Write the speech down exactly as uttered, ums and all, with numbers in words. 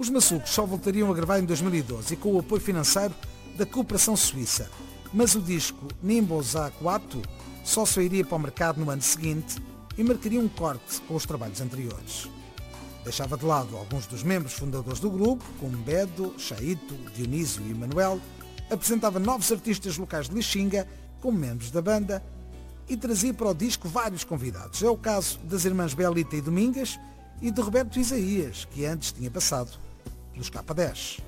Os maçucos só voltariam a gravar em dois mil e doze e com o apoio financeiro da cooperação suíça, mas o disco Nimboza quatro só sairia para o mercado no ano seguinte e marcaria um corte com os trabalhos anteriores. Deixava de lado alguns dos membros fundadores do grupo, como Bedo, Chaito, Dionísio e Manuel, apresentava novos artistas locais de Lixinga como membros da banda e trazia para o disco vários convidados. É o caso das irmãs Belita e Domingas e de Roberto Isaías, que antes tinha passado pelos K dez.